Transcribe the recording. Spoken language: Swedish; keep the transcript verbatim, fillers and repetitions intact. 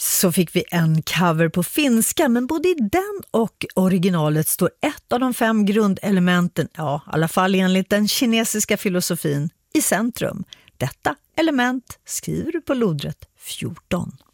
Så fick vi en cover på finska, men både i den och originalet står ett av de fem grundelementen, ja i alla fall enligt den kinesiska filosofin, i centrum. Detta element skriver du på lodrätt fjorton.